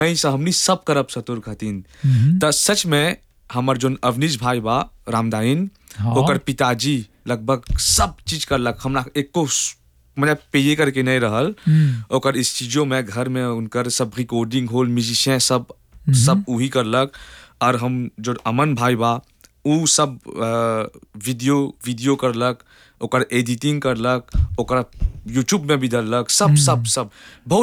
नहीं सा हमनी सब करब सतुर खातिन त सच में हमर जोन अवनीश भाई बा रामदाइन हाँ। ओकर पिताजी लगभग सब चीज करलक हमरा एको मतलब पेये करके नहीं रहल ओकर इस चीजों में घर में उनकर सब रिकॉर्डिंग होल म्यूजिशियन सब वही करलक और हम जो अमन भाई बा उ सब वीडियो करलक ओकर एडिटिंग करलक ओकर यूट्यूब में भी डाललक सब बहुत